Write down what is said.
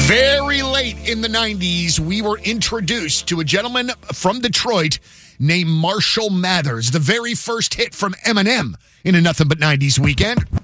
Very late in the 90s, we were introduced to a gentleman from Detroit named Marshall Mathers, the very first hit from Eminem in a Nothing But 90s weekend.